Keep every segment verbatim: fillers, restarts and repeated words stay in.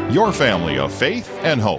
your family of faith and hope.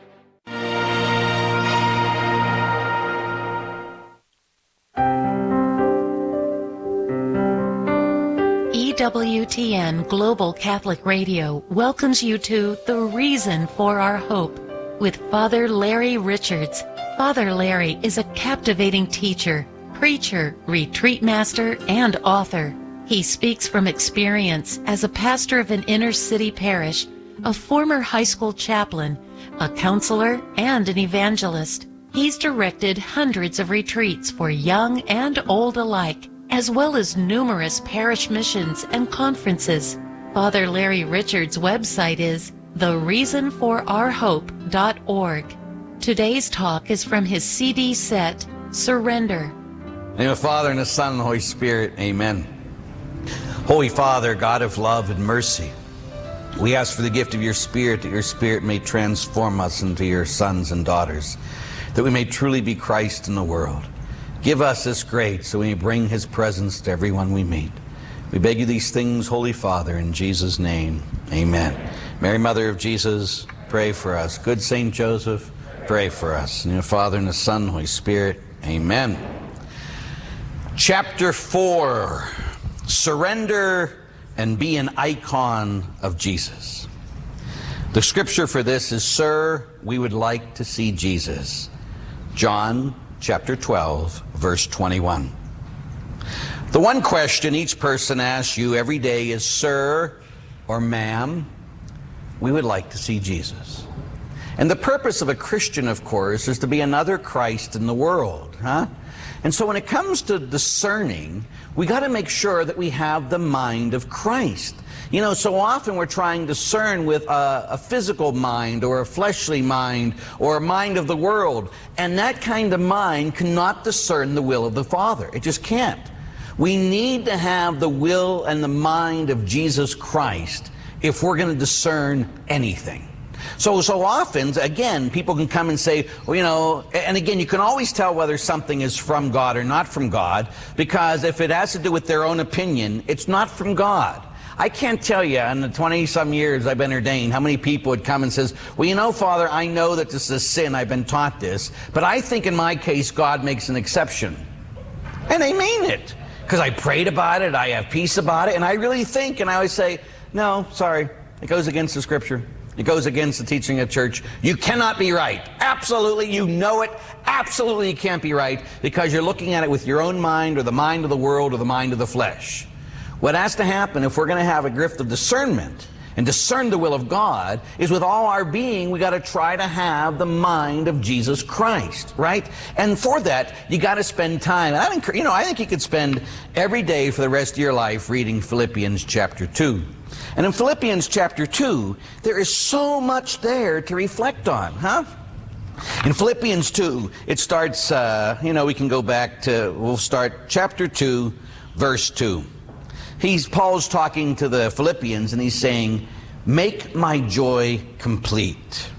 E W T N Global Catholic Radio welcomes you to The Reason for Our Hope with Father Larry Richards. Father Larry is a captivating teacher, preacher, retreat master, and author. He speaks from experience as a pastor of an inner-city parish, a former high school chaplain, a counselor, and an evangelist. He's directed hundreds of retreats for young and old alike, as well as numerous parish missions and conferences. Father Larry Richards' website is the reason for our hope dot org. Today's talk is from his C D set, Surrender. In the name of the Father, and the Son, and the Holy Spirit, amen. Holy Father, God of love and mercy, we ask for the gift of your Spirit, that your Spirit may transform us into your sons and daughters, that we may truly be Christ in the world. Give us this grace so we may bring his presence to everyone we meet. We beg you these things, Holy Father, in Jesus' name, amen. Mary, Mother of Jesus, pray for us. Good Saint Joseph, pray for us. In the name of the Father, and the Son, and the Holy Spirit, amen. Chapter four, Surrender and be an icon of Jesus. The scripture for this is, Sir, we would like to see Jesus. John chapter twelve, verse twenty-one. The one question each person asks you every day is, Sir or ma'am, we would like to see Jesus. And the purpose of a Christian, of course, is to be another Christ in the world, huh? And so when it comes to discerning, we got to make sure that we have the mind of Christ. You know, so often we're trying to discern with a, a physical mind or a fleshly mind or a mind of the world. And that kind of mind cannot discern the will of the Father. It just can't. We need to have the will and the mind of Jesus Christ if we're going to discern anything. So, so often, again, people can come and say, well, you know, and again, you can always tell whether something is from God or not from God, because if it has to do with their own opinion, it's not from God. I can't tell you in the twenty-some years I've been ordained how many people would come and says, well, you know, Father, I know that this is a sin, I've been taught this, but I think in my case God makes an exception. And they mean it, because I prayed about it, I have peace about it, and I really think, and I always say, no, sorry, it goes against the scripture. It goes against the teaching of church. You cannot be right. Absolutely, you know it. Absolutely you can't be right, because you're looking at it with your own mind or the mind of the world or the mind of the flesh. What has to happen if we're going to have a gift of discernment and discern the will of God is with all our being, we got to try to have the mind of Jesus Christ, right? And for that, you got to spend time. And I think, you know, I think you could spend every day for the rest of your life reading Philippians chapter two. And in Philippians chapter two, there is so much there to reflect on, huh? In Philippians two, it starts, uh, you know, we can go back to, we'll start chapter two, verse two. He's, Paul's talking to the Philippians, and he's saying, make my joy complete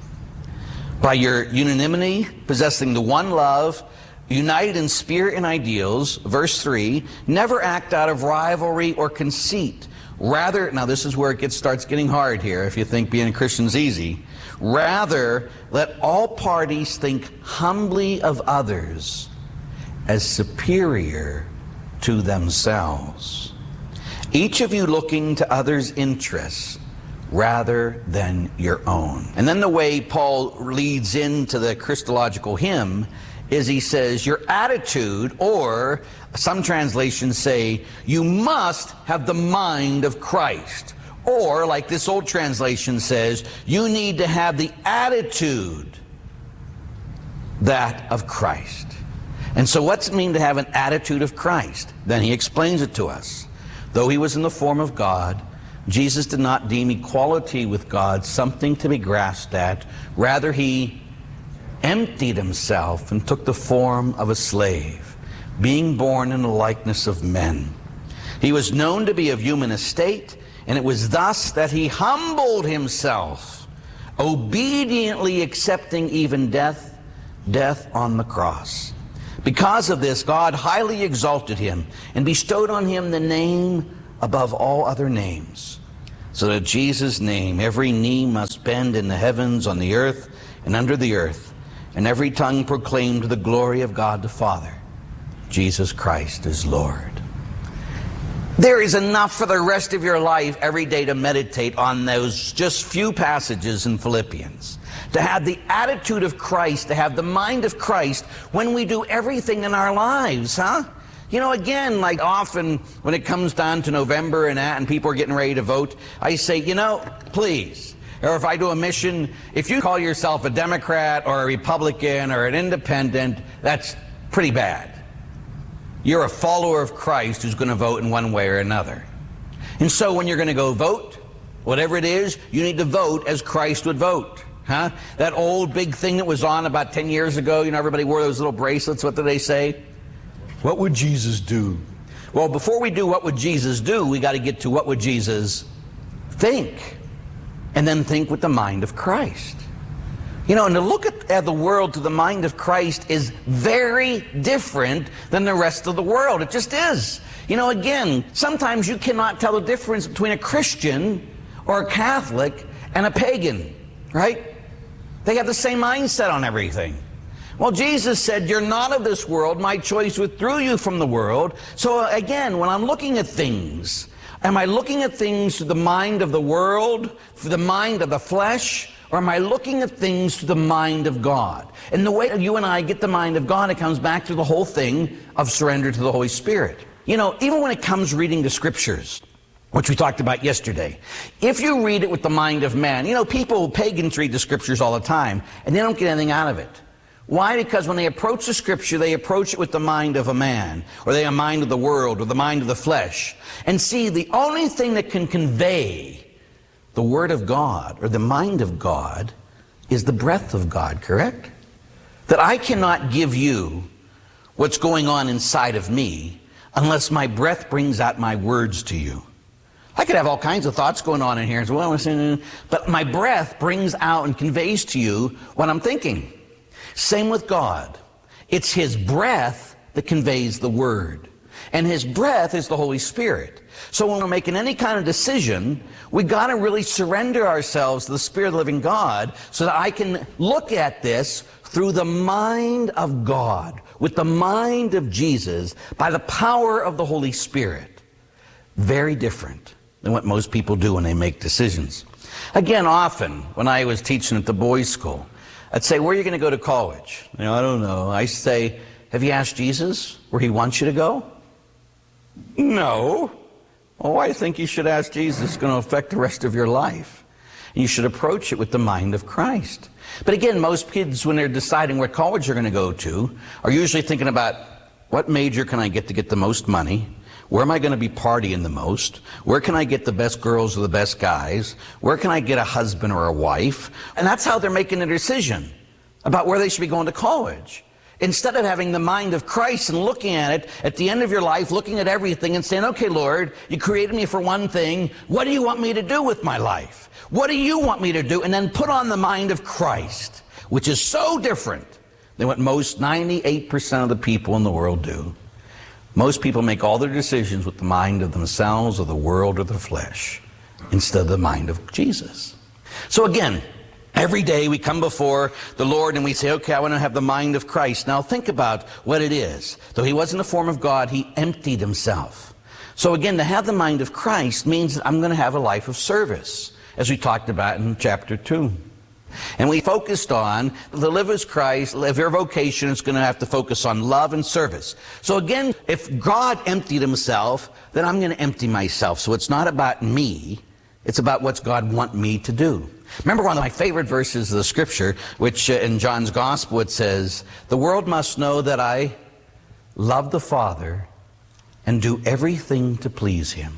by your unanimity, possessing the one love, united in spirit and ideals. Verse three, never act out of rivalry or conceit. Rather, now this is where it gets, starts getting hard here, if you think being a Christian's easy. Rather, let all parties think humbly of others as superior to themselves. Each of you looking to others' interests rather than your own. And then the way Paul leads into the Christological hymn is he says, your attitude, or some translations say, you must have the mind of Christ. Or, like this old translation says, you need to have the attitude that of Christ. And so what's it mean to have an attitude of Christ? Then he explains it to us. Though he was in the form of God, Jesus did not deem equality with God something to be grasped at. Rather, he emptied himself and took the form of a slave, being born in the likeness of men. He was known to be of human estate, and it was thus that he humbled himself, obediently accepting even death, death on the cross. Because of this, God highly exalted him and bestowed on him the name above all other names, so that Jesus' name, every knee must bend in the heavens, on the earth, and under the earth, and every tongue proclaim to the glory of God the Father, Jesus Christ is Lord. There is enough for the rest of your life every day to meditate on those just few passages in Philippians. To have the attitude of Christ, to have the mind of Christ when we do everything in our lives, huh? You know, again, like often when it comes down to November and that, and people are getting ready to vote, I say, you know, please, or if I do a mission, if you call yourself a Democrat or a Republican or an independent, that's pretty bad. You're a follower of Christ who's going to vote in one way or another. And so when you're going to go vote, whatever it is, you need to vote as Christ would vote. Huh? That old big thing that was on about ten years ago, you know, everybody wore those little bracelets. What do they say? What would Jesus do? Well, before we do what would Jesus do, we got to get to what would Jesus think. And then think with the mind of Christ. You know, and to look at, at the world through the mind of Christ is very different than the rest of the world. It just is. You know, again, sometimes you cannot tell the difference between a Christian or a Catholic and a pagan, right? They have the same mindset on everything. Well, Jesus said, you're not of this world. My choice withdrew you from the world. So again, when I'm looking at things, am I looking at things through the mind of the world, through the mind of the flesh, or am I looking at things through the mind of God? And the way you and I get the mind of God, it comes back to the whole thing of surrender to the Holy Spirit. You know, even when it comes reading the Scriptures, which we talked about yesterday, if you read it with the mind of man, you know, people, pagans read the Scriptures all the time, and they don't get anything out of it. Why? Because when they approach the Scripture, they approach it with the mind of a man, or they have a mind of the world, or the mind of the flesh. And see, the only thing that can convey the Word of God, or the mind of God, is the breath of God, correct? That I cannot give you what's going on inside of me unless my breath brings out my words to you. I could have all kinds of thoughts going on in here, as well, but my breath brings out and conveys to you what I'm thinking. Same with God. It's His breath that conveys the Word. And His breath is the Holy Spirit. So when we're making any kind of decision, we got to really surrender ourselves to the Spirit of the living God so that I can look at this through the mind of God, with the mind of Jesus, by the power of the Holy Spirit. Very different than what most people do when they make decisions. Again, often when I was teaching at the boys' school, I'd say, where are you going to go to college? You know, I don't know. I say, have you asked Jesus where He wants you to go? No. Oh, I think you should ask Jesus. It's going to affect the rest of your life. And you should approach it with the mind of Christ. But again, most kids, when they're deciding what college they're going to go to, are usually thinking about, what major can I get to get the most money? Where am I going to be partying the most? Where can I get the best girls or the best guys? Where can I get a husband or a wife? And that's how they're making a decision about where they should be going to college. Instead of having the mind of Christ and looking at it at the end of your life, looking at everything and saying, okay, Lord, you created me for one thing. What do you want me to do with my life? What do you want me to do? And then put on the mind of Christ, which is so different than what most ninety-eight percent of the people in the world do. Most people make all their decisions with the mind of themselves or the world or the flesh instead of the mind of Jesus. So again, every day we come before the Lord and we say, okay, I want to have the mind of Christ. Now think about what it is. Though He was in the form of God, He emptied Himself. So again, to have the mind of Christ means that I'm going to have a life of service, as we talked about in chapter two. And we focused on to live as Christ. If your vocation is going to have to focus on love and service. So again, if God emptied Himself, then I'm going to empty myself. So it's not about me. It's about what God wants me to do. Remember one of my favorite verses of the Scripture, which uh, in John's Gospel it says, the world must know that I love the Father and do everything to please Him.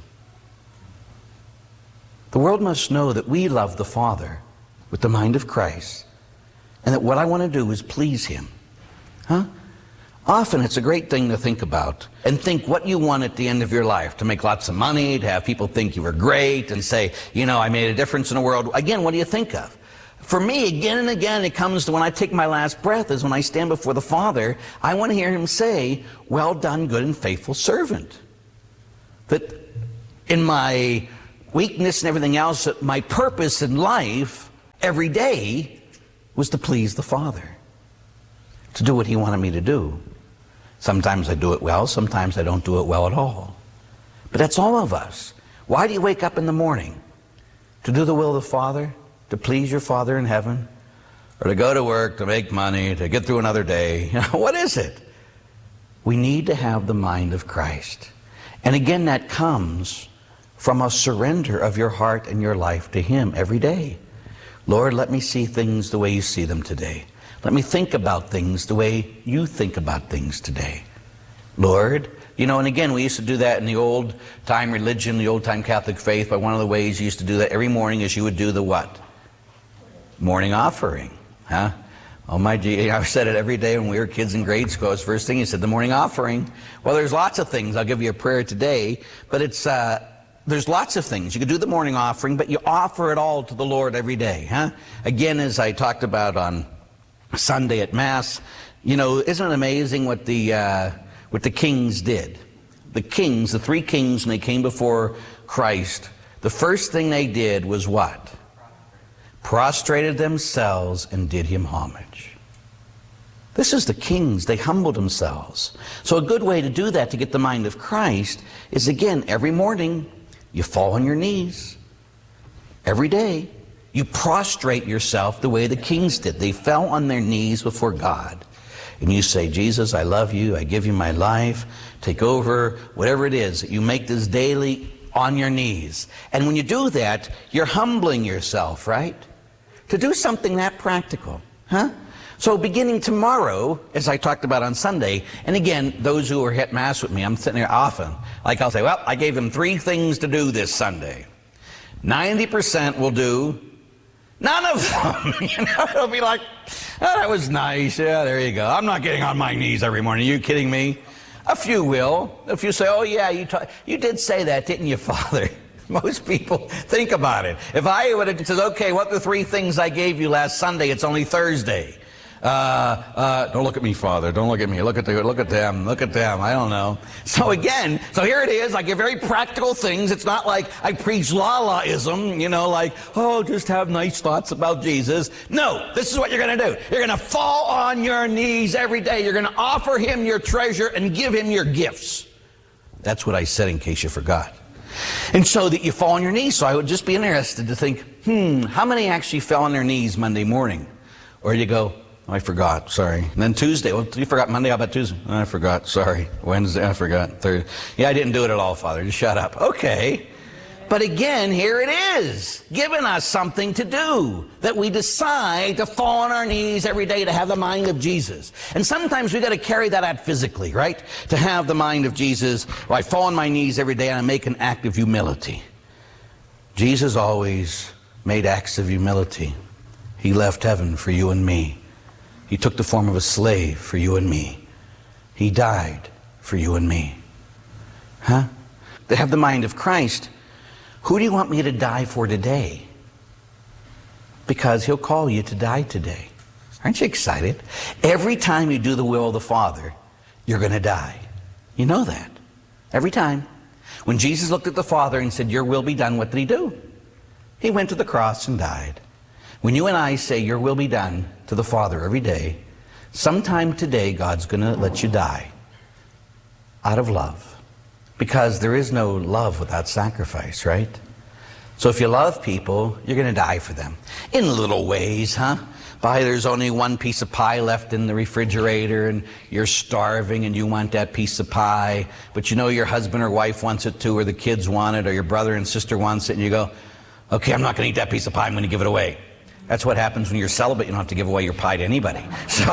The world must know that we love the Father with the mind of Christ, and that what I want to do is please Him. Huh? Often it's a great thing to think about and think what you want at the end of your life, to make lots of money, to have people think you were great and say, you know, I made a difference in the world. Again, what do you think of? For me, again and again, it comes to when I take my last breath is when I stand before the Father, I want to hear Him say, well done, good and faithful servant. That in my weakness and everything else, that my purpose in life every day was to please the Father, to do what He wanted me to do. Sometimes I do it well, sometimes I don't do it well at all. But that's all of us. Why do you wake up in the morning? To do the will of the Father? To please your Father in heaven? Or to go to work, to make money, to get through another day? What is it? We need to have the mind of Christ. And again, that comes from a surrender of your heart and your life to Him every day. Lord, let me see things the way You see them today. Let me think about things the way You think about things today. Lord, you know, and again, we used to do that in the old-time religion, the old-time Catholic faith, but one of the ways you used to do that every morning is you would do the what? Morning offering. Huh? Oh my gee, I said it every day when we were kids in grade school. It was the first thing you said, the morning offering. Well, there's lots of things. I'll give you a prayer today, but it's, uh, there's lots of things. You could do the morning offering, but you offer it all to the Lord every day. Huh? Again, as I talked about on Sunday at Mass, you know, isn't it amazing what the, uh, what the kings did? The kings, the three kings, when they came before Christ, the first thing they did was what? Prostrated themselves and did Him homage. This is the kings. They humbled themselves. So a good way to do that, to get the mind of Christ, is again, every morning, you fall on your knees. Every day, you prostrate yourself the way the kings did. They fell on their knees before God. And you say, Jesus, I love You. I give You my life. Take over. Whatever it is, you make this daily on your knees. And when you do that, you're humbling yourself, right? To do something that practical. Huh? So beginning tomorrow, as I talked about on Sunday, and again, those who are at Mass with me, I'm sitting there often, like I'll say, well, I gave them three things to do this Sunday. ninety percent will do none of them. You know, it'll be like, oh, that was nice. Yeah, there you go. I'm not getting on my knees every morning. Are you kidding me? A few will. A few say, oh yeah, you, you did say that, didn't you, Father? Most people think about it. If I would have said, okay, what are the three things I gave you last Sunday? It's only Thursday. Uh, uh, don't look at me, Father. Don't look at me. Look at the, look at them. Look at them. I don't know. So again, so here it is. I give very practical things. It's not like I preach la-la-ism, you know, like, oh, just have nice thoughts about Jesus. No, this is what you're going to do. You're going to fall on your knees every day. You're going to offer Him your treasure and give Him your gifts. That's what I said, in case you forgot. And so that you fall on your knees. So I would just be interested to think, hmm, how many actually fell on their knees Monday morning? Or you go, oh, I forgot, sorry. And then Tuesday, well, you forgot Monday, how about Tuesday? Oh, I forgot, sorry. Wednesday, I forgot. Thursday, yeah, I didn't do it at all, Father. Just shut up. Okay. But again, here it is, giving us something to do, that we decide to fall on our knees every day to have the mind of Jesus. And sometimes we got to carry that out physically, right? To have the mind of Jesus. Well, I fall on my knees every day and I make an act of humility. Jesus always made acts of humility. He left heaven for you and me. He took the form of a slave for you and me. He died for you and me. Huh? To have the mind of Christ. Who do you want me to die for today? Because He'll call you to die today. Aren't you excited? Every time you do the will of the Father, you're going to die. You know that. Every time. When Jesus looked at the Father and said, your will be done, what did He do? He went to the cross and died. When you and I say, your will be done to the Father every day, sometime today God's going to let you die out of love. Because there is no love without sacrifice, right? So if you love people, you're going to die for them. In little ways, huh? By there's only one piece of pie left in the refrigerator and you're starving and you want that piece of pie, but you know your husband or wife wants it too, or the kids want it, or your brother and sister wants it, and you go, okay, I'm not going to eat that piece of pie, I'm going to give it away. That's what happens when you're celibate. You don't have to give away your pie to anybody. So,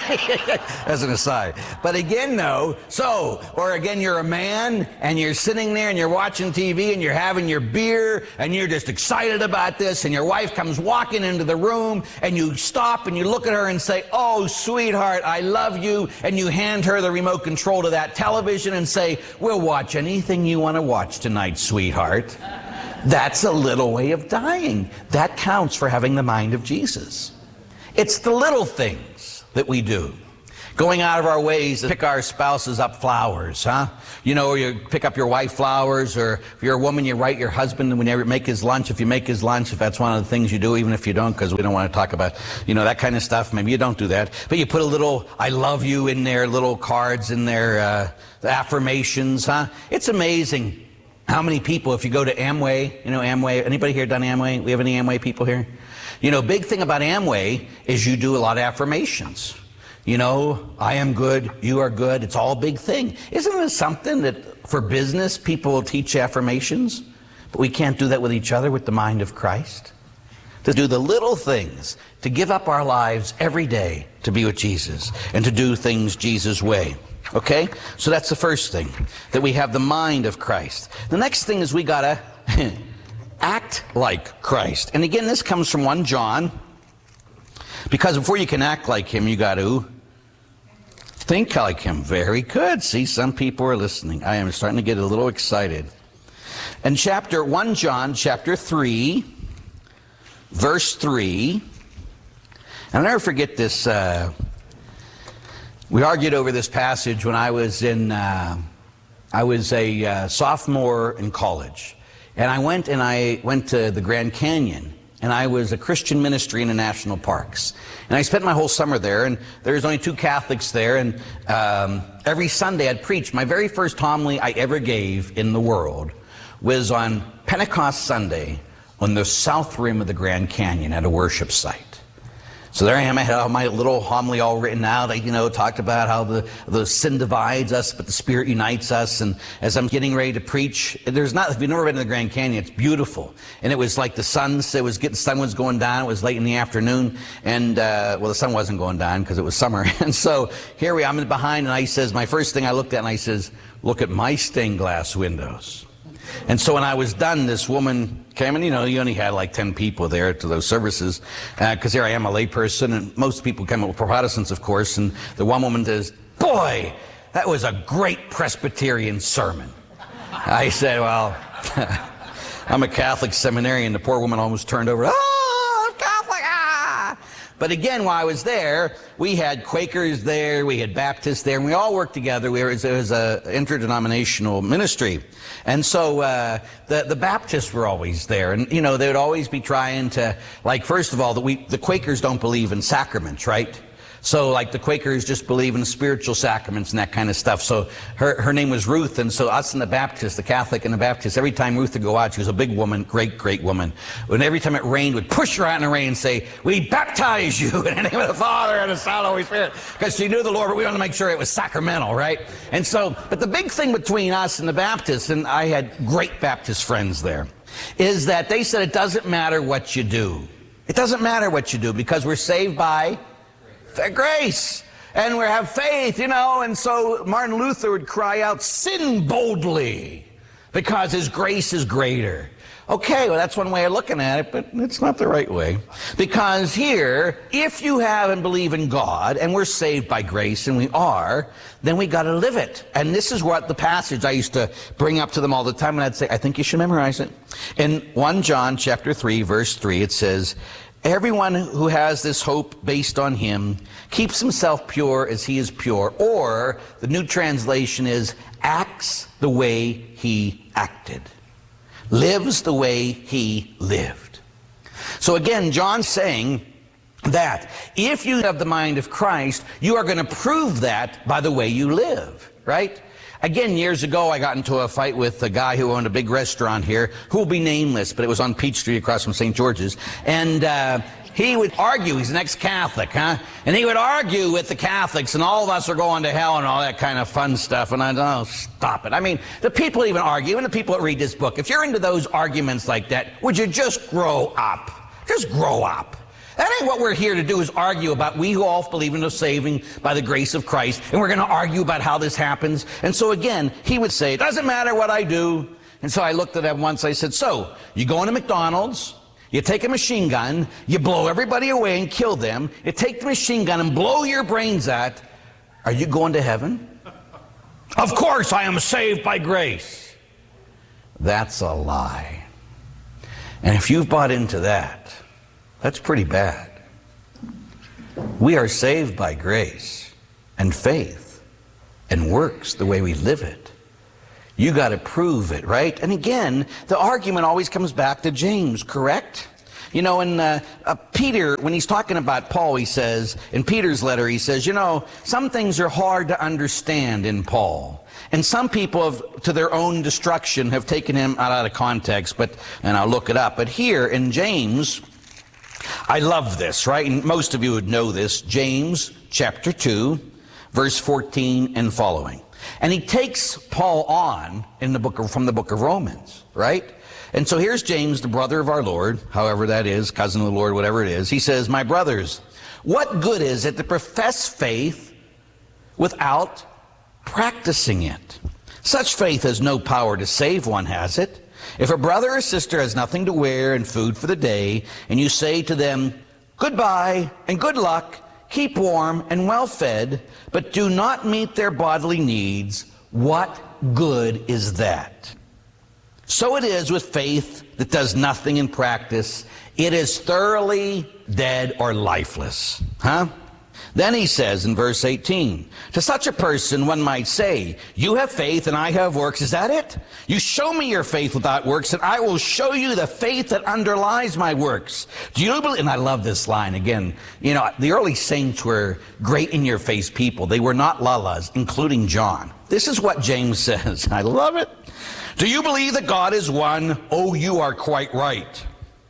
as an aside. But again, though, so, or again, you're a man, and you're sitting there, and you're watching T V, and you're having your beer, and you're just excited about this, and your wife comes walking into the room, and you stop, and you look at her and say, oh, sweetheart, I love you, and you hand her the remote control to that television and say, we'll watch anything you want to watch tonight, sweetheart. That's a little way of dying. That counts for having the mind of Jesus. It's the little things that we do. Going out of our ways to pick our spouses up flowers, huh? You know, or you pick up your wife flowers, or if you're a woman, you write your husband when you make his lunch. If you make his lunch, if that's one of the things you do, even if you don't, because we don't want to talk about, you know, that kind of stuff. Maybe you don't do that. But you put a little I love you in there, little cards in there, uh, the affirmations, huh? It's amazing how many people, if you go to Amway, you know Amway, anybody here done Amway? We have any Amway people here? You know, big thing about Amway is you do a lot of affirmations. You know, I am good, you are good. It's all a big thing. Isn't it something that for business people will teach affirmations? But we can't do that with each other with the mind of Christ. To do the little things, to give up our lives every day to be with Jesus and to do things Jesus' way. Okay? So that's the first thing, that we have the mind of Christ. The next thing is we got to act like Christ. And again, this comes from First John. Because before you can act like him, you got to think like him. Very good. See, some people are listening. I am starting to get a little excited. And chapter First John, chapter three, verse three. And I'll never forget this. Uh, we argued over this passage when I was in. Uh, I was a uh, sophomore in college, and I went and I went to the Grand Canyon. And I was a Christian ministry in the national parks. And I spent my whole summer there, and there was only two Catholics there, and um, every Sunday I'd preach. My very first homily I ever gave in the world was on Pentecost Sunday on the south rim of the Grand Canyon at a worship site. So there I am, I had my little homily all written out. I, you know, talked about how the, the sin divides us, but the Spirit unites us. And as I'm getting ready to preach, there's not, if you've never been to the Grand Canyon, it's beautiful. And it was like the sun, it was getting, the sun was going down. It was late in the afternoon. And, uh, well, the sun wasn't going down because it was summer. And so here we, I'm behind, and I says, my first thing I looked at, and I says, look at my stained glass windows. And so when I was done, this woman came, and you know, you only had like ten people there to those services, because uh, here I am, a layperson, and most people come up with Protestants, of course, and the one woman says, boy, that was a great Presbyterian sermon. I said, well, I'm a Catholic seminarian. The poor woman almost turned over, oh, I'm Catholic, ah! But again, while I was there, we had Quakers there, we had Baptists there, and we all worked together. We were, it was an interdenominational ministry. And so uh, the, the Baptists were always there. And, you know, they would always be trying to, like, first of all, the, we, the Quakers don't believe in sacraments, right? So, like, the Quakers just believe in spiritual sacraments and that kind of stuff. So her, her name was Ruth, and so us and the Baptists, the Catholic and the Baptists, every time Ruth would go out, she was a big woman, great, great woman. And every time it rained, would push her out in the rain and say, we baptize you in the name of the Father and the Son and the Holy Spirit. Because she knew the Lord, but we wanted to make sure it was sacramental, right? And so, but the big thing between us and the Baptists, and I had great Baptist friends there, is that they said it doesn't matter what you do. It doesn't matter what you do, because we're saved by grace, and we have faith, you know. And so Martin Luther would cry out, sin boldly, because his grace is greater. Okay, well, that's one way of looking at it, but it's not the right way. Because here, if you have and believe in God, and we're saved by grace, and we are, then we got to live it. And this is what the passage I used to bring up to them all the time, and I'd say, I think you should memorize it. In First John chapter three, verse three, it says, everyone who has this hope based on him keeps himself pure as he is pure. Or, the new translation is, acts the way he acted. Lives the way he lived. So again, John's saying that if you have the mind of Christ, you are going to prove that by the way you live, right? Again, years ago, I got into a fight with a guy who owned a big restaurant here, who will be nameless, but it was on Peachtree across from Saint George's. And uh, he would argue, he's an ex-Catholic, huh? And he would argue with the Catholics, and all of us are going to hell and all that kind of fun stuff. And I oh, stop it. I mean, the people even argue, and the people that read this book, if you're into those arguments like that, would you just grow up? Just grow up. That ain't what we're here to do, is argue about we who all believe in the saving by the grace of Christ, and we're going to argue about how this happens. And so again, he would say, it doesn't matter what I do. And so I looked at him once, I said, so, you go into McDonald's, you take a machine gun, you blow everybody away and kill them, you take the machine gun and blow your brains out, are you going to heaven? Of course I am saved by grace. That's a lie. And if you've bought into that, that's pretty bad. We are saved by grace. and faith and works, the way we live it. You got to prove it, right? And again, the argument always comes back to James, correct? You know, in uh, uh, Peter, when he's talking about Paul, he says, in Peter's letter, he says, you know, some things are hard to understand in Paul. And some people, have, to their own destruction, have taken him out, out of context, but, and I'll look it up. But here in James, I love this, right? And most of you would know this. James chapter two, verse fourteen and following. And he takes Paul on in the book of, from the book of Romans, right? And so here's James, the brother of our Lord, however that is, cousin of the Lord, whatever it is. He says, my brothers, what good is it to profess faith without practicing it? Such faith has no power to save one, has it? If a brother or sister has nothing to wear and food for the day, and you say to them, goodbye and good luck, keep warm and well fed, but do not meet their bodily needs, what good is that? So it is with faith that does nothing in practice. It is thoroughly dead or lifeless. Huh? Then he says in verse eighteen, to such a person one might say, you have faith and I have works. Is that it? You show me your faith without works and I will show you the faith that underlies my works. Do you believe? And I love this line again. You know, the early saints were great in your face people. They were not lalas, including John. This is what James says. I love it. Do you believe that God is one? Oh, you are quite right.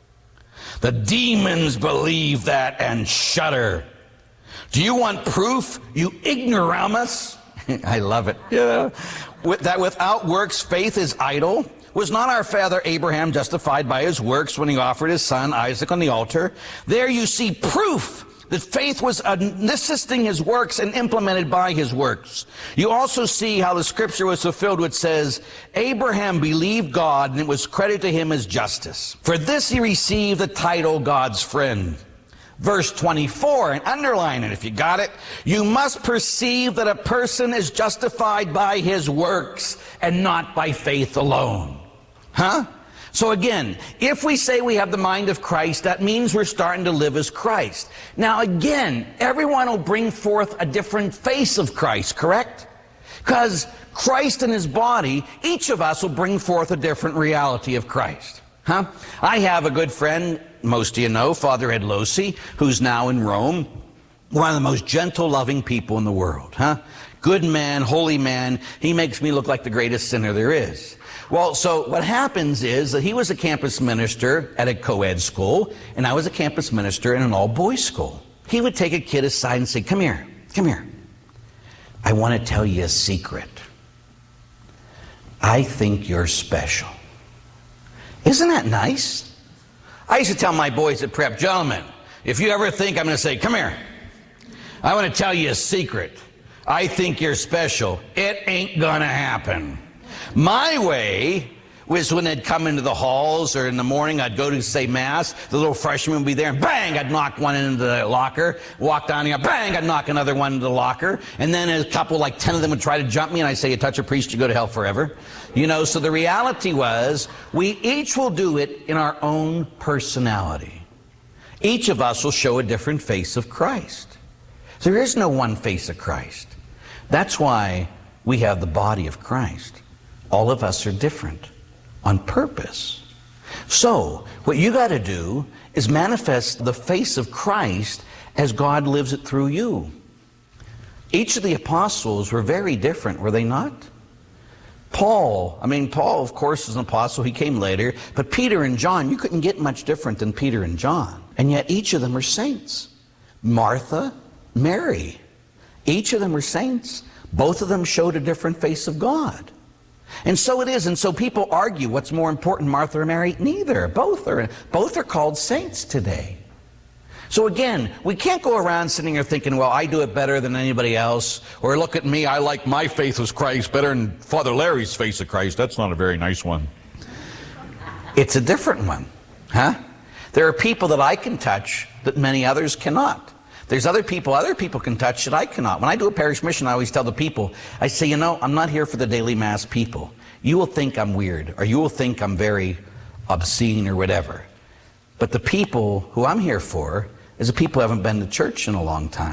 The demons believe that and shudder. Do you want proof, you ignoramus? I love it. Yeah. With, that without works faith is idle. Was not our father Abraham justified by his works when he offered his son Isaac on the altar? There you see proof that faith was assisting his works and implemented by his works. You also see how the scripture was fulfilled, which says, Abraham believed God and it was credited to him as justice. For this he received the title God's friend. Verse twenty-four, and underline it if you got it. You must perceive that a person is justified by his works and not by faith alone. Huh? So again, if we say we have the mind of Christ, that means we're starting to live as Christ. Now again, everyone will bring forth a different face of Christ, correct? Because Christ and his body, each of us will bring forth a different reality of Christ. Huh? I have a good friend, most of you know, Father Ed Losi, who's now in Rome. One of the most gentle, loving people in the world. Huh? Good man, holy man. He makes me look like the greatest sinner there is. Well, so what happens is that he was a campus minister at a co-ed school, and I was a campus minister in an all-boys school. He would take a kid aside and say, come here, come here. I want to tell you a secret. I think you're special. Isn't that nice? I used to tell my boys at prep, gentlemen, if you ever think I'm going to say, come here, I want to tell you a secret. I think you're special. It ain't going to happen. My way was when they'd come into the halls, or in the morning I'd go to say Mass, the little freshman would be there, and bang, I'd knock one into the locker, walk down here, bang, I'd knock another one into the locker, and then a couple, like ten of them would try to jump me, and I'd say, you touch a priest, you go to hell forever. You know, so the reality was, we each will do it in our own personality. Each of us will show a different face of Christ. There is no one face of Christ. That's why we have the body of Christ. All of us are different on purpose. So, what you got to do is manifest the face of Christ as God lives it through you. Each of the apostles were very different, were they not? Paul, I mean, Paul, of course, is an apostle. He came later. But Peter and John, you couldn't get much different than Peter and John. And yet each of them are saints. Martha, Mary, each of them are saints. Both of them showed a different face of God. And so it is. And so people argue, what's more important, Martha or Mary? Neither. Both are, both are called saints today. So again, we can't go around sitting here thinking, well, I do it better than anybody else. Or look at me, I like my faith as Christ better than Father Larry's face of Christ. That's not a very nice one. It's a different one. Huh? There are people that I can touch that many others cannot. There's other people, other people can touch that I cannot. When I do a parish mission, I always tell the people, I say, you know, I'm not here for the daily Mass people. You will think I'm weird, or you will think I'm very obscene or whatever. But the people who I'm here for is the people who haven't been to church in a long time.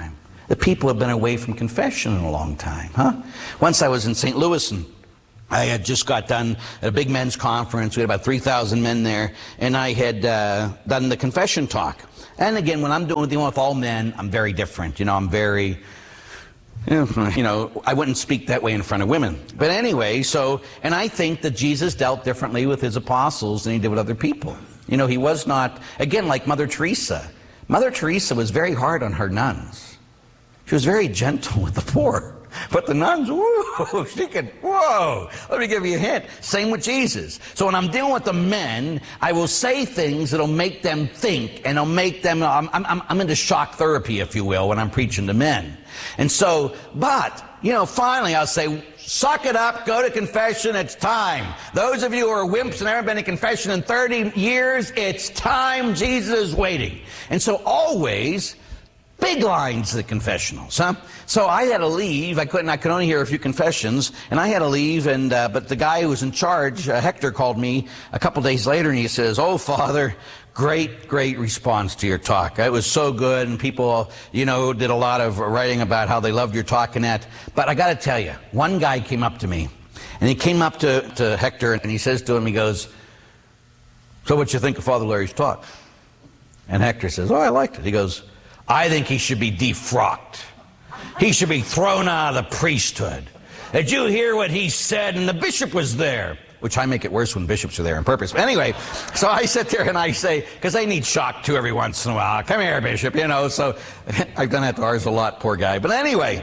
The people have been away from confession in a long time, huh? Once I was in Saint Louis, and I had just got done at a big men's conference. We had about three thousand men there, and I had uh, done the confession talk. And again, when I'm doing dealing with all men, I'm very different. You know, I'm very, you know, I wouldn't speak that way in front of women. But anyway, so, and I think that Jesus dealt differently with his apostles than he did with other people. You know, he was not, again, like Mother Teresa. Mother Teresa was very hard on her nuns. She was very gentle with the poor. But the nuns, whoa, she could, whoa. Let me give you a hint. Same with Jesus. So when I'm dealing with the men, I will say things that'll make them think, and it'll make them, I'm, I'm, I'm into shock therapy, if you will, when I'm preaching to men. And so, but, you know, finally I'll say, suck it up, go to confession, it's time. Those of you who are wimps and haven't been to confession in thirty years, it's time, Jesus is waiting. And so always, big lines to the confessionals, huh? So I had to leave. I couldn't. I could only hear a few confessions, and I had to leave. And uh, but the guy who was in charge, uh, Hector, called me a couple days later, and he says, "Oh, Father, great, great response to your talk. It was so good, and people, you know, did a lot of writing about how they loved your talk and that. But I got to tell you, one guy came up to me, and he came up to to Hector, and he says to him, he goes, 'So what you think of Father Larry's talk?' And Hector says, 'Oh, I liked it.' He goes, 'I think he should be defrocked. He should be thrown out of the priesthood. Did you hear what he said?' And the bishop was there." Which I make it worse when bishops are there on purpose. But anyway, so I sit there and I say, because they need shock too every once in a while. "Come here, bishop," you know. So I've done that to ours a lot, poor guy. But anyway,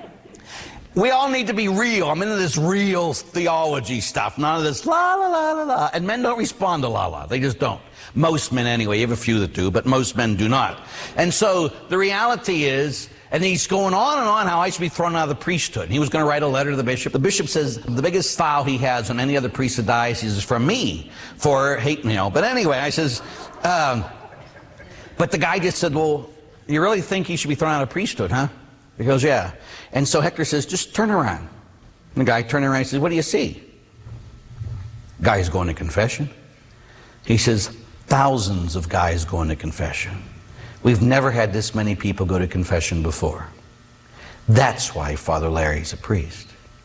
we all need to be real. I'm into this real theology stuff. None of this la la la la la. And men don't respond to la la. They just don't. Most men anyway. You have a few that do, but most men do not. And so the reality is, and he's going on and on how I should be thrown out of the priesthood. And he was going to write a letter to the bishop. The bishop says the biggest foul he has on any other priest of diocese is from me for hate, you know. But anyway, I says, um, but the guy just said, "Well, you really think he should be thrown out of the priesthood, huh?" He goes, "Yeah." And so Hector says, "Just turn around." And the guy turned around and says, "What do you see?" Guy's going to confession. He says, "Thousands of guys going to confession. We've never had this many people go to confession before. That's why Father Larry's a priest."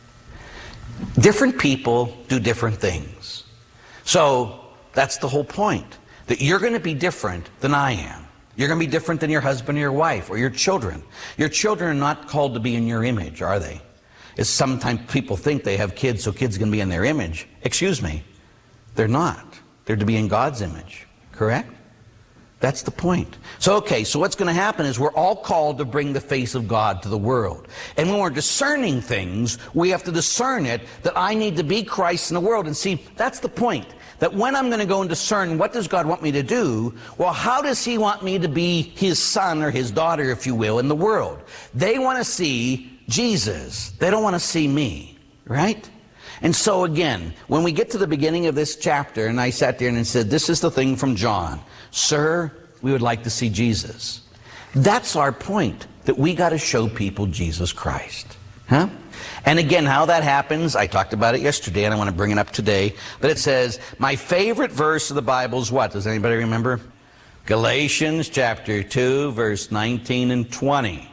Different people do different things. So that's the whole point, that you're going to be different than I am. You're going to be different than your husband or your wife or your children. Your children are not called to be in your image, are they? It's sometimes people think they have kids, so kids can be in their image. Excuse me, they're not. They're to be in God's image, correct? That's the point. So, okay, so what's going to happen is we're all called to bring the face of God to the world. And when we're discerning things, we have to discern it, that I need to be Christ in the world. And see, that's the point. That when I'm going to go and discern what does God want me to do, well, how does he want me to be his son or his daughter, if you will, in the world? They want to see Jesus. They don't want to see me, right? And so again, when we get to the beginning of this chapter, and I sat there and said, this is the thing from John. Sir, we would like to see Jesus. That's our point, that we got to show people Jesus Christ. Huh? And again, how that happens, I talked about it yesterday, and I want to bring it up today. But it says, my favorite verse of the Bible is what? Does anybody remember? Galatians chapter two, verse nineteen and twenty.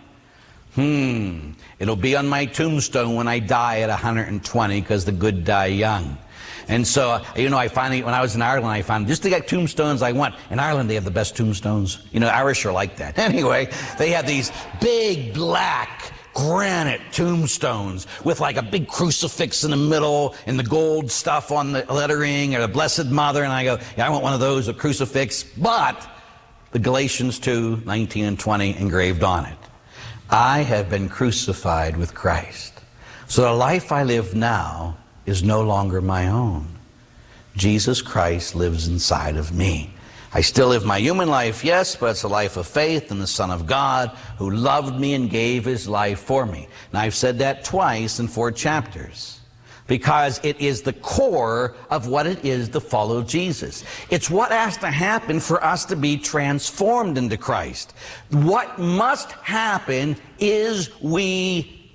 Hmm, it'll be on my tombstone when I die at one hundred twenty, because the good die young. And so, you know, I finally, when I was in Ireland, I found just to get tombstones I want. In Ireland, they have the best tombstones. You know, Irish are like that. Anyway, they have these big black granite tombstones with like a big crucifix in the middle and the gold stuff on the lettering, or the Blessed Mother. And I go, yeah, I want one of those, a crucifix. But the Galatians two, nineteen and twenty engraved on it. I have been crucified with Christ. So the life I live now is no longer my own. Jesus Christ lives inside of me. I still live my human life, yes, but it's a life of faith in the Son of God who loved me and gave his life for me. Now I've said that twice in four chapters, because it is the core of what it is to follow Jesus. It's what has to happen for us to be transformed into Christ. What must happen is we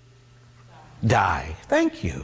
die. Thank you.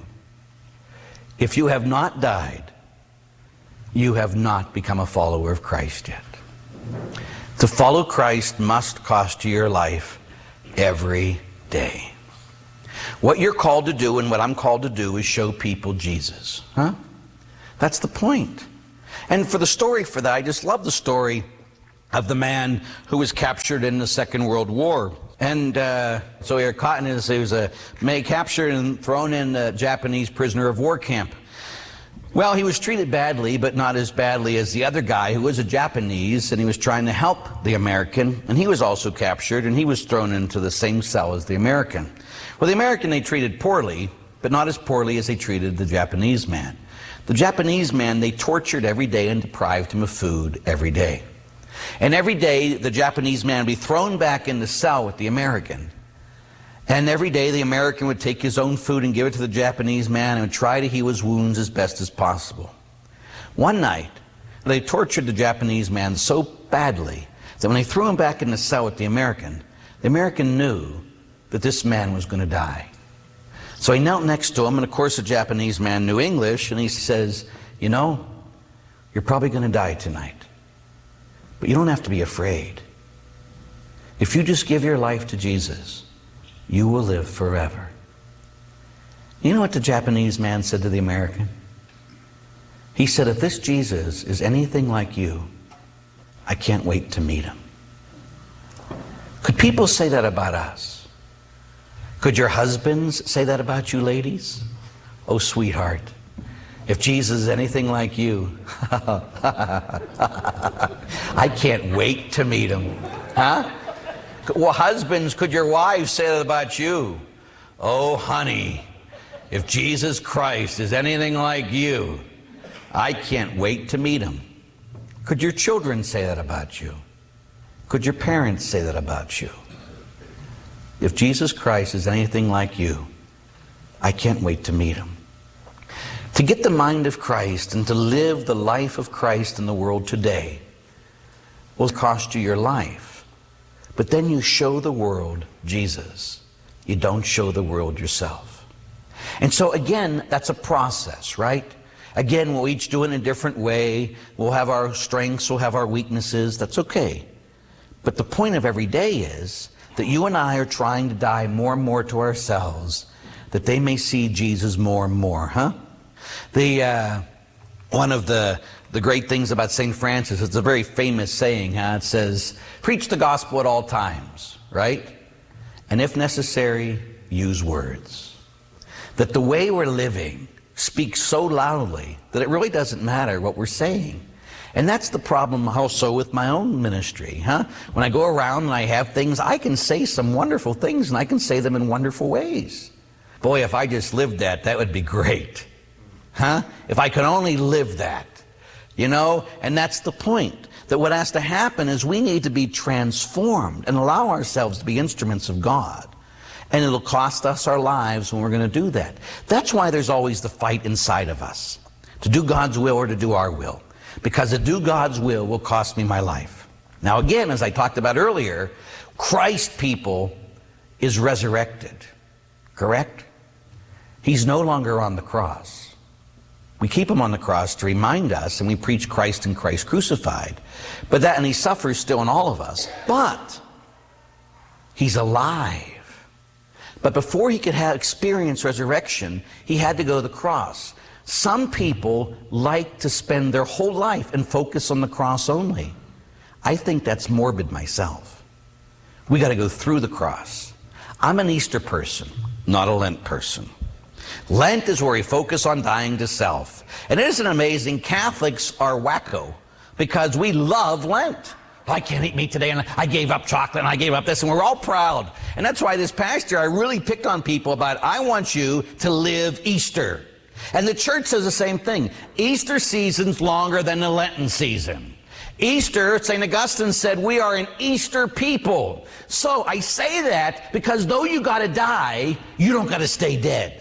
If you have not died, you have not become a follower of Christ yet. To follow Christ must cost you your life every day. What you're called to do and what I'm called to do is show people Jesus. Huh? That's the point. And for the story for that, I just love the story of the man who was captured in the Second World War. And uh, so he was caught in his, he was a, made captured and thrown in a Japanese prisoner of war camp. Well, he was treated badly, but not as badly as the other guy who was a Japanese, and he was trying to help the American, and he was also captured, and he was thrown into the same cell as the American. Well, the American they treated poorly, but not as poorly as they treated the Japanese man. The Japanese man they tortured every day and deprived him of food every day. And every day the Japanese man would be thrown back in the cell with the American. And every day the American would take his own food and give it to the Japanese man and would try to heal his wounds as best as possible. One night, they tortured the Japanese man so badly that when they threw him back in the cell with the American, the American knew that this man was going to die. So he knelt next to him, and of course the Japanese man knew English, and he says, you know, you're probably going to die tonight. But you don't have to be afraid. If you just give your life to Jesus, you will live forever. You know what the Japanese man said to the American? He said, if this Jesus is anything like you, I can't wait to meet him. Could people say that about us? Could your husbands say that about you, ladies? Oh, sweetheart, if Jesus is anything like you, I can't wait to meet him. Huh? Well, husbands, could your wives say that about you? Oh, honey, if Jesus Christ is anything like you, I can't wait to meet him. Could your children say that about you? Could your parents say that about you? If Jesus Christ is anything like you, I can't wait to meet him. To get the mind of Christ and to live the life of Christ in the world today will cost you your life. But then you show the world Jesus. You don't show the world yourself. And so again, that's a process, right? Again, we'll each do it in a different way. We'll have our strengths, we'll have our weaknesses. That's okay. But the point of every day is that you and I are trying to die more and more to ourselves, that they may see Jesus more and more, huh? The, uh, one of the, the great things about Saint Francis, it's a very famous saying, huh? It says, preach the gospel at all times, right? And if necessary, use words. That the way we're living speaks so loudly that it really doesn't matter what we're saying. And that's the problem also with my own ministry, huh? When I go around and I have things, I can say some wonderful things, and I can say them in wonderful ways. Boy, if I just lived that, that would be great. Huh? If I could only live that. You know? And that's the point. That what has to happen is we need to be transformed and allow ourselves to be instruments of God. And it'll cost us our lives when we're going to do that. That's why there's always the fight inside of us. To do God's will or to do our will. Because to do God's will will cost me my life. Now again, as I talked about earlier, Christ, people, is resurrected. Correct? He's no longer on the cross. We keep him on the cross to remind us, and we preach Christ and Christ crucified. But that, and he suffers still in all of us. But he's alive. But before he could have experience resurrection, he had to go to the cross. Some people like to spend their whole life and focus on the cross only. I think that's morbid myself. We got to go through the cross. I'm an Easter person, not a Lent person. Lent is where we focus on dying to self. And isn't it amazing? Catholics are wacko because we love Lent. I can't eat meat today, and I gave up chocolate, and I gave up this, and we're all proud. And that's why this past year I really picked on people about, I want you to live Easter. And the church says the same thing. Easter season's longer than the Lenten season. Easter, Saint Augustine said, we are an Easter people. So I say that because though you got to die, you don't got to stay dead.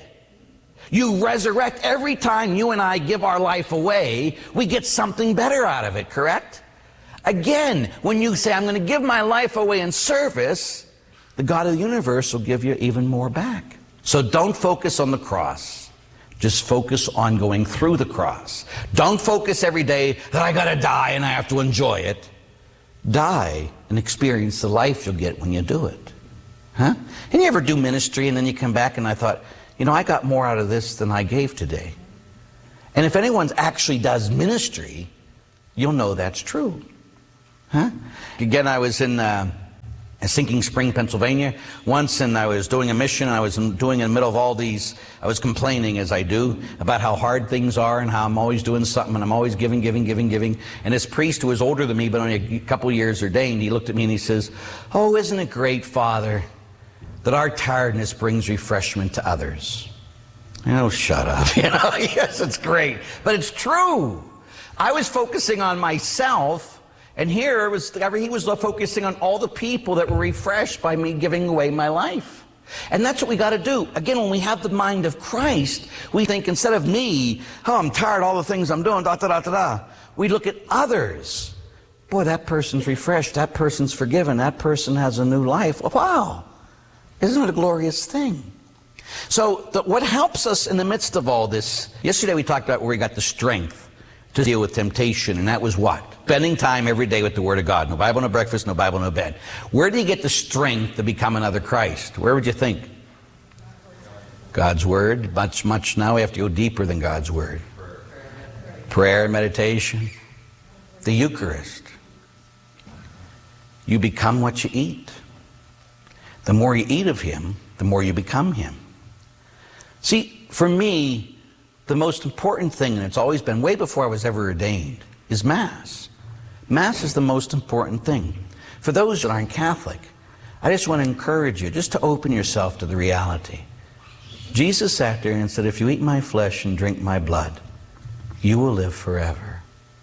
You resurrect every time you and I give our life away, we get something better out of it, correct? Again, when you say, I'm going to give my life away in service, the God of the universe will give you even more back. So don't focus on the cross. Just focus on going through the cross. Don't focus every day that I got to die and I have to enjoy it. Die and experience the life you'll get when you do it. Huh? And you ever do ministry and then you come back and I thought, you know, I got more out of this than I gave today. And if anyone actually does ministry, you'll know that's true. Huh? Again, I was in uh, Sinking Spring, Pennsylvania once, and I was doing a mission. I was doing in the middle of all these, I was complaining as I do about how hard things are and how I'm always doing something and I'm always giving, giving, giving, giving. And this priest who was older than me, but only a couple years ordained, he looked at me and he says, "Oh, isn't it great, Father, that our tiredness brings refreshment to others?" Oh, shut up. You know, yes, it's great. But it's true. I was focusing on myself, and here it was, he was focusing on all the people that were refreshed by me giving away my life. And that's what we got to do. Again, when we have the mind of Christ, we think instead of me, oh, I'm tired of all the things I'm doing, da da da da da. We look at others. Boy, that person's refreshed. That person's forgiven. That person has a new life. Wow. Isn't it a glorious thing? So the, what helps us in the midst of all this, yesterday we talked about where we got the strength to deal with temptation, and that was what? Spending time every day with the Word of God. No Bible, no breakfast, no Bible, no bed. Where do you get the strength to become another Christ? Where would you think? God's Word. Much, much now we have to go deeper than God's Word. Prayer, meditation, the Eucharist. You become what you eat. The more you eat of Him, the more you become Him. See, for me, the most important thing, and it's always been way before I was ever ordained, is Mass. Mass is the most important thing. For those that aren't Catholic, I just want to encourage you just to open yourself to the reality. Jesus sat there and said, "If you eat my flesh and drink my blood, you will live forever."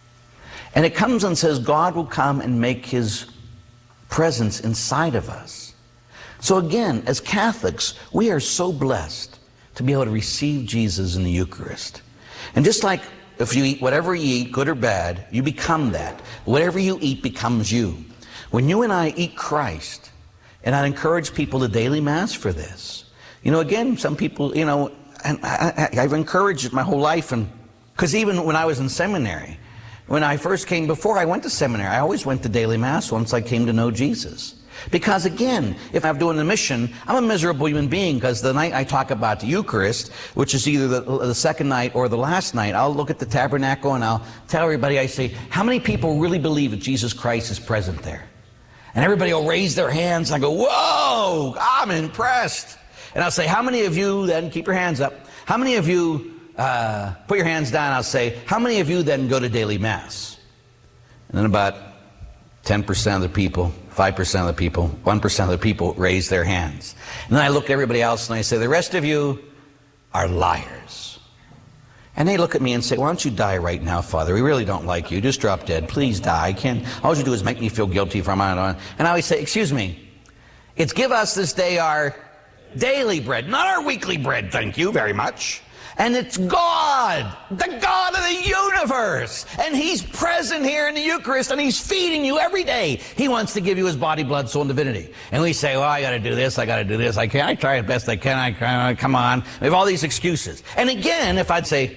And it comes and says God will come and make His presence inside of us. So again, as Catholics, we are so blessed to be able to receive Jesus in the Eucharist. And just like if you eat whatever you eat, good or bad, you become that. Whatever you eat becomes you. When you and I eat Christ, and I encourage people to daily Mass for this. You know, again, some people, you know, and I, I, I've encouraged it my whole life, and because even when I was in seminary, when I first came, before I went to seminary, I always went to daily Mass once I came to know Jesus. Because again, if I'm doing the mission, I'm a miserable human being, because the night I talk about the Eucharist, which is either the, the second night or the last night, I'll look at the tabernacle and I'll tell everybody, I say, how many people really believe that Jesus Christ is present there? And everybody will raise their hands and I go, whoa, I'm impressed. And I'll say, how many of you then, keep your hands up, how many of you, uh, put your hands down, I'll say, how many of you then go to daily Mass? And then about ten percent of the people, five percent of the people, one percent of the people raise their hands. And then I look at everybody else and I say, the rest of you are liars. And they look at me and say, why don't you die right now, Father? We really don't like you. Just drop dead. Please die. I can't. All you do is make me feel guilty for my own. And I always say, excuse me, it's give us this day our daily bread, not our weekly bread, thank you very much. And it's God, the God of the universe. And He's present here in the Eucharist, and He's feeding you every day. He wants to give you His body, blood, soul, and divinity. And we say, well, I got to do this, I got to do this, I can't, I try as best I can, I can, come on. We have all these excuses. And again, if I'd say,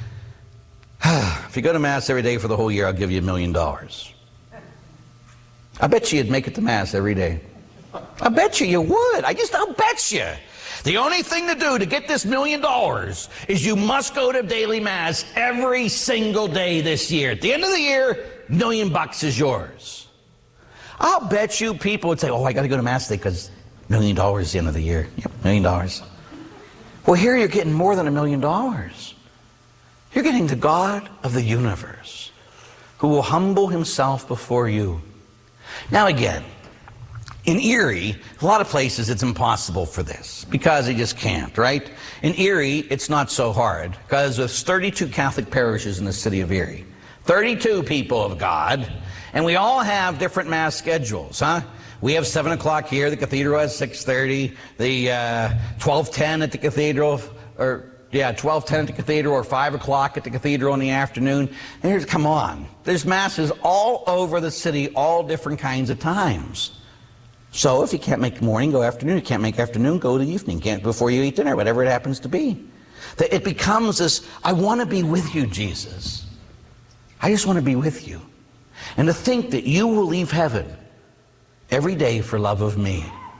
if you go to Mass every day for the whole year, I'll give you a million dollars. I bet you you'd make it to Mass every day. I bet you you would. I just, I'll bet you. The only thing to do to get this million dollars is you must go to daily Mass every single day this year. At the end of the year, million bucks is yours. I'll bet you people would say, oh, I got to go to Mass today because million dollars is the end of the year. Yep, million dollars. Well, here you're getting more than a million dollars. You're getting the God of the universe who will humble Himself before you. Now again, in Erie, a lot of places it's impossible for this because they just can't, right? In Erie, it's not so hard because there's thirty-two Catholic parishes in the city of Erie. thirty-two people of God, and we all have different Mass schedules, huh? We have seven o'clock here, the cathedral has six thirty, the uh, twelve ten at the cathedral, or yeah, twelve ten at the cathedral, or five o'clock at the cathedral in the afternoon. And here's, come on, there's Masses all over the city, all different kinds of times. So if you can't make morning, go afternoon. You can't make afternoon, go to evening. Can't before you eat dinner, whatever it happens to be. That it becomes this, I want to be with you, Jesus. I just want to be with you. And to think that you will leave heaven every day for love of me.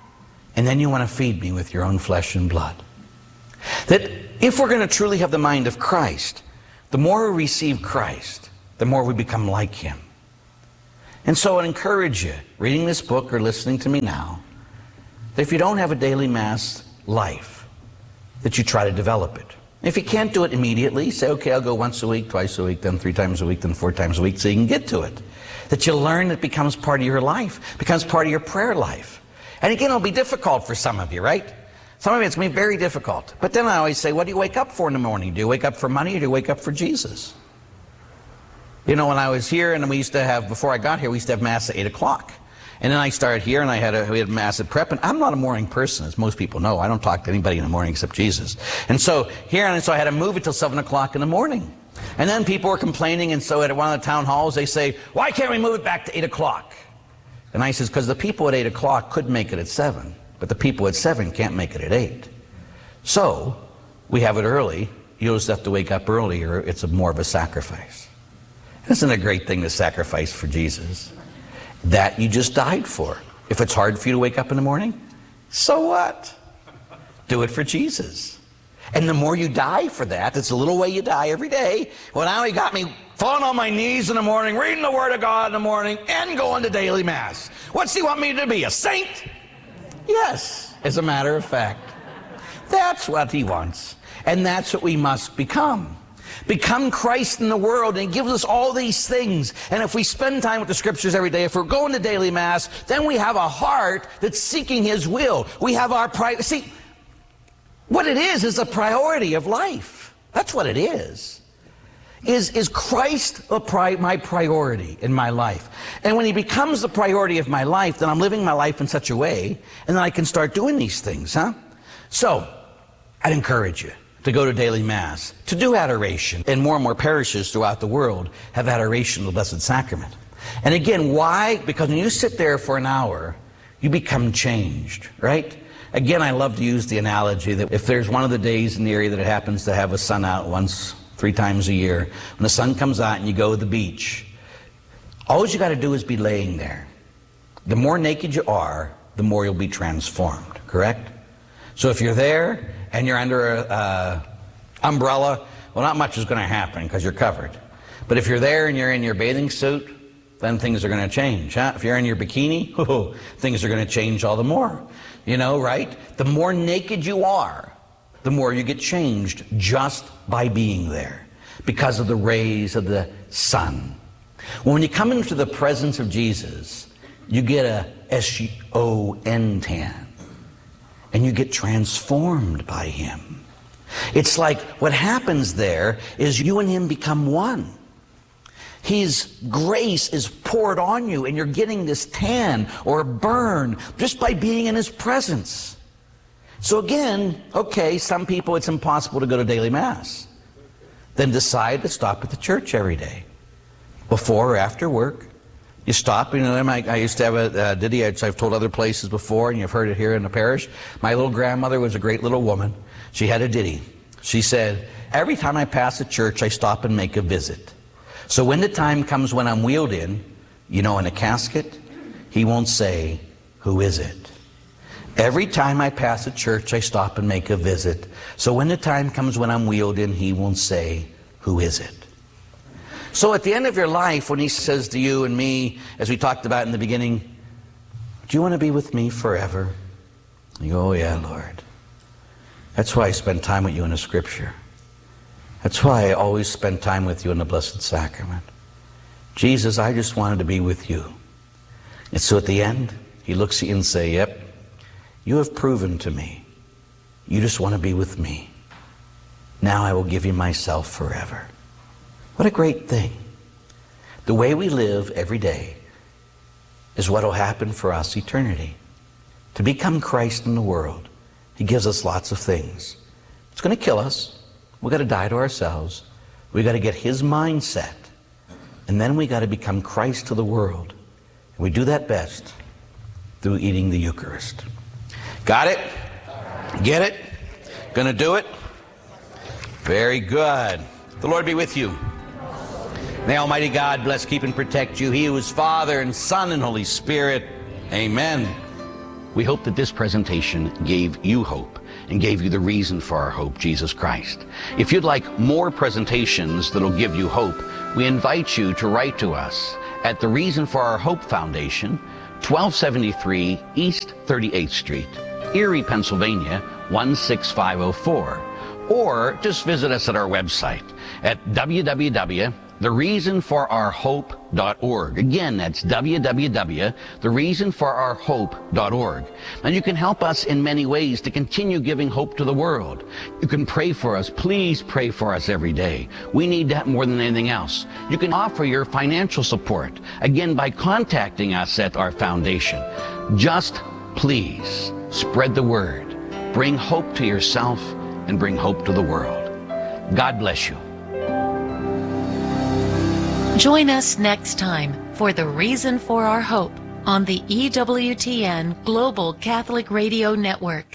And then you want to feed me with your own flesh and blood. That if we're going to truly have the mind of Christ, the more we receive Christ, the more we become like Him. And so I encourage you, reading this book or listening to me now, that if you don't have a daily Mass life, that you try to develop it. If you can't do it immediately, say, okay, I'll go once a week, twice a week, then three times a week, then four times a week, so you can get to it. That you learn it becomes part of your life, becomes part of your prayer life. And again, it'll be difficult for some of you, right? Some of you, it's going to be very difficult. But then I always say, what do you wake up for in the morning? Do you wake up for money or do you wake up for Jesus? You know, when I was here, and we used to have, before I got here, we used to have Mass at eight o'clock. And then I started here, and I had a, we had Mass at prep. And I'm not a morning person, as most people know. I don't talk to anybody in the morning except Jesus. And so here, and so I had to move it till seven o'clock in the morning. And then people were complaining, and so at one of the town halls, they say, why can't we move it back to eight o'clock? And I says, because the people at eight o'clock could make it at seven, but the people at seven can't make it at eight. So we have it early. You just have to wake up earlier. It's a more of a sacrifice. Isn't it a great thing to sacrifice for Jesus? That you just died for. If it's hard for you to wake up in the morning, so what? Do it for Jesus. And the more you die for that, it's a little way you die every day. Well, now He got me falling on my knees in the morning, reading the Word of God in the morning, and going to daily Mass. What's He want me to be, a saint? Yes, as a matter of fact. That's what He wants. And that's what we must become. Become Christ in the world, and He gives us all these things. And if we spend time with the Scriptures every day, if we're going to daily Mass, then we have a heart that's seeking His will. We have our pri- see, what it is is a priority of life. That's what it is. Is, is Christ a pri- my priority in my life? And when He becomes the priority of my life, then I'm living my life in such a way, and then I can start doing these things, huh? So, I'd encourage you to go to daily Mass, to do adoration. And more and more parishes throughout the world have adoration of the Blessed Sacrament. And again, why? Because when you sit there for an hour, you become changed, right? Again, I love to use the analogy that if there's one of the days in the area that it happens to have a sun out once, three times a year, when the sun comes out and you go to the beach, all you got to do is be laying there. The more naked you are, the more you'll be transformed, correct? So if you're there and you're under an uh, umbrella, well, not much is going to happen because you're covered. But if you're there and you're in your bathing suit, then things are going to change, huh? If you're in your bikini, oh, things are going to change all the more. You know, right? The more naked you are, the more you get changed just by being there because of the rays of the sun. When you come into the presence of Jesus, you get a S O N tan. And you get transformed by Him. It's like what happens there is you and Him become one. His grace is poured on you, and you're getting this tan or burn just by being in His presence. So again, okay, some people it's impossible to go to daily Mass. Then decide to stop at the church every day, before or after work. You stop, you know, I, I used to have a uh, ditty, I've told other places before, and you've heard it here in the parish. My little grandmother was a great little woman. She had a ditty. She said, every time I pass a church, I stop and make a visit. So when the time comes when I'm wheeled in, you know, in a casket, He won't say, who is it? Every time I pass a church, I stop and make a visit. So when the time comes when I'm wheeled in, He won't say, who is it? So at the end of your life, when He says to you and me, as we talked about in the beginning, do you want to be with me forever? You go, oh yeah, Lord. That's why I spend time with you in the Scripture. That's why I always spend time with you in the Blessed Sacrament. Jesus, I just wanted to be with you. And so at the end, He looks at you and says, yep, you have proven to me. You just want to be with me. Now I will give you myself forever. What a great thing. The way we live every day is what will happen for us eternity. To become Christ in the world, He gives us lots of things. It's going to kill us. We've got to die to ourselves. We've got to get His mindset. And then we've got to become Christ to the world. And we do that best through eating the Eucharist. Got it? Get it? Going to do it? Very good. The Lord be with you. May Almighty God bless, keep, and protect you. He who is Father and Son and Holy Spirit. Amen. We hope that this presentation gave you hope and gave you the reason for our hope, Jesus Christ. If you'd like more presentations that'll give you hope, we invite you to write to us at the Reason for Our Hope Foundation, twelve seventy-three East thirty-eighth Street, Erie, Pennsylvania, one six five oh four. Or just visit us at our website at w w w dot the reason for our hope dot org. Again, that's w w w dot the reason for our hope dot org. And you can help us in many ways to continue giving hope to the world. You can pray for us. Please pray for us every day. We need that more than anything else. You can offer your financial support, again, by contacting us at our foundation. Just please spread the word. Bring hope to yourself and bring hope to the world. God bless you. Join us next time for The Reason for Our Hope on the E W T N Global Catholic Radio Network.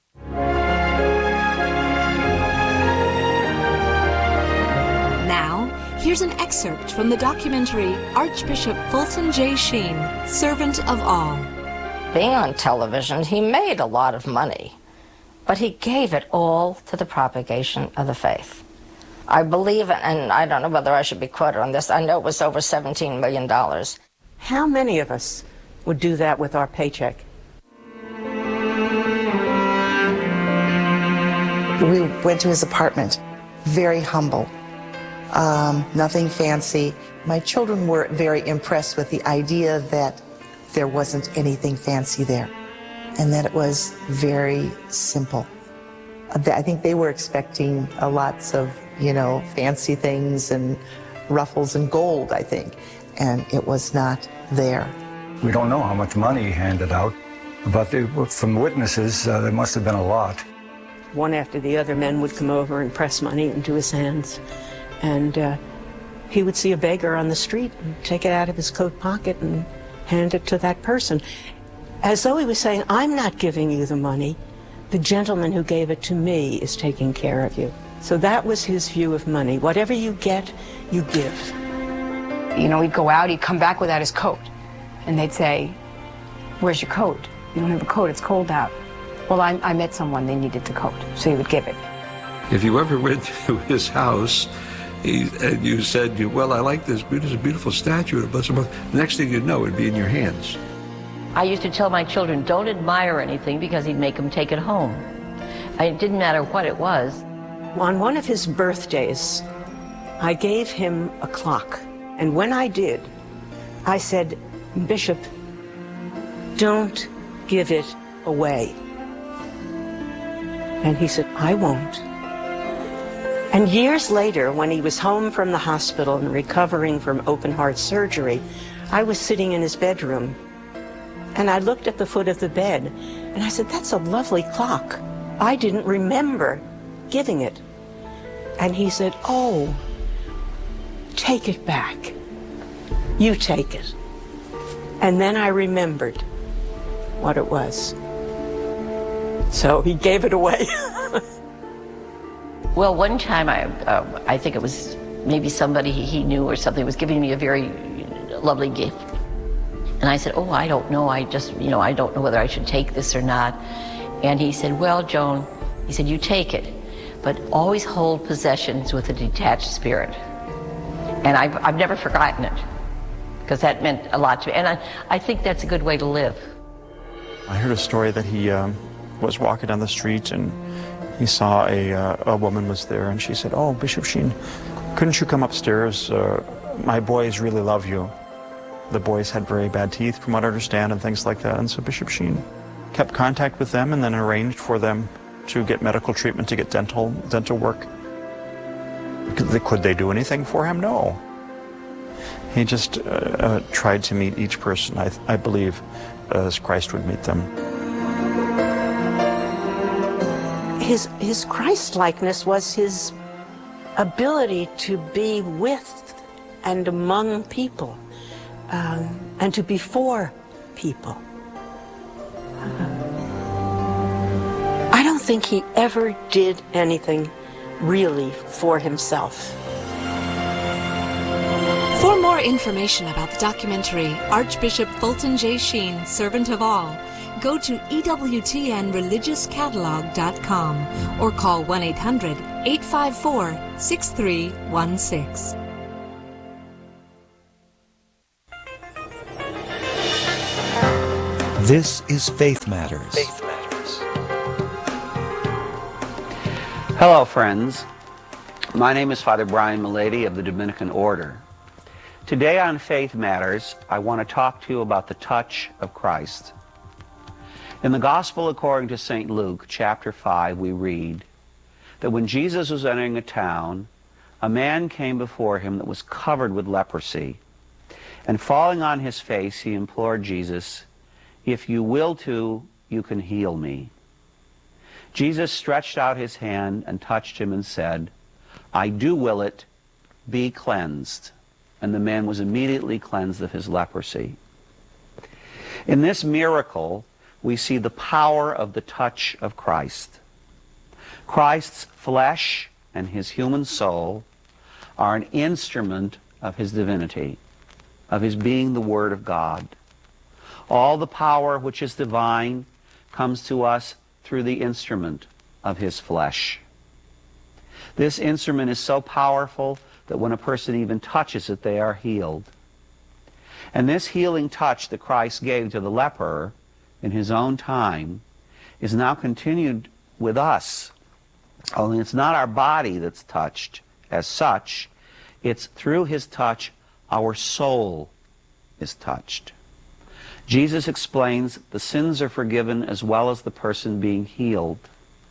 Now, here's an excerpt from the documentary Archbishop Fulton J. Sheen, Servant of All. Being on television, he made a lot of money, but he gave it all to the propagation of the faith. I believe, and I don't know whether I should be quoted on this, I know it was over seventeen million dollars. How many of us would do that with our paycheck? We went to his apartment, very humble, um, nothing fancy. My children were very impressed with the idea that there wasn't anything fancy there and that it was very simple. I think they were expecting uh, lots of, you know, fancy things and ruffles and gold, I think, and it was not there. We don't know how much money he handed out, but they, from witnesses, uh, there must have been a lot. One after the other, men would come over and press money into his hands, and uh, he would see a beggar on the street and take it out of his coat pocket and hand it to that person, as though he was saying, I'm not giving you the money. The gentleman who gave it to me is taking care of you. So that was his view of money. Whatever you get, you give. You know, he'd go out, he'd come back without his coat. And they'd say, where's your coat? You don't have a coat, it's cold out. Well, I, I met someone, they needed the coat, so he would give it. If you ever went to his house, he, and you said, well, I like this, there's a beautiful statue, the next thing you'd know, it'd be in your hands. I used to tell my children, don't admire anything because he'd make them take it home. It didn't matter what it was. On one of his birthdays, I gave him a clock. And when I did, I said, Bishop, don't give it away. And he said, I won't. And years later, when he was home from the hospital and recovering from open heart surgery, I was sitting in his bedroom. And I looked at the foot of the bed, and I said, that's a lovely clock. I didn't remember giving it. And he said, oh, take it back. You take it. And then I remembered what it was. So he gave it away. Well, one time, I, uh, I think it was maybe somebody he knew or something was giving me a very lovely gift. And I said, oh, I don't know, I just, you know, I don't know whether I should take this or not. And he said, well, Joan, he said, you take it, but always hold possessions with a detached spirit. And I've, I've never forgotten it, because that meant a lot to me. And I, I think that's a good way to live. I heard a story that he um, was walking down the street and he saw a, uh, a woman was there, and she said, oh, Bishop Sheen, couldn't you come upstairs? Uh, my boys really love you. The boys had very bad teeth, from what I understand, and things like that. And so Bishop Sheen kept contact with them and then arranged for them to get medical treatment, to get dental dental work. Could they do anything for him? No. He just uh, uh, tried to meet each person, I, I believe, as Christ would meet them. His, his Christ-likeness was his ability to be with and among people. Um, and to be for people. Uh, I don't think he ever did anything really for himself. For more information about the documentary Archbishop Fulton J. Sheen, Servant of All, go to E W T N religious catalog dot com or call one eight hundred, eight five four, six three one six. This is Faith Matters. Faith Matters. Hello, friends. My name is Father Brian Milady of the Dominican Order. Today on Faith Matters, I want to talk to you about the touch of Christ. In the Gospel according to Saint Luke, chapter five, we read that when Jesus was entering a town, a man came before him that was covered with leprosy. And falling on his face, he implored Jesus, "If you will to, you can heal me." Jesus stretched out his hand and touched him and said, "I do will it, be cleansed." And the man was immediately cleansed of his leprosy. In this miracle, we see the power of the touch of Christ. Christ's flesh and his human soul are an instrument of his divinity, of his being the Word of God. All the power which is divine comes to us through the instrument of his flesh. This instrument is so powerful that when a person even touches it, they are healed. And this healing touch that Christ gave to the leper in his own time is now continued with us. Only it's not our body that's touched as such. It's through his touch our soul is touched. Jesus explains the sins are forgiven as well as the person being healed.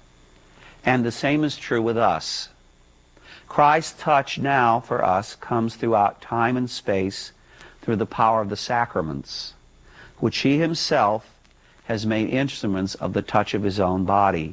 And the same is true with us. Christ's touch now for us comes throughout time and space through the power of the sacraments, which he himself has made instruments of the touch of his own body.